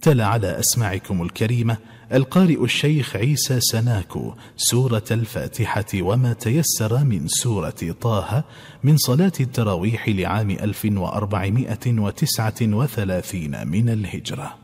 تلا على أسماعكم الكريمة القارئ الشيخ عيسى سناكو سورة الفاتحة وما تيسر من سورة طه من صلاة التراويح لعام 1439 من الهجرة.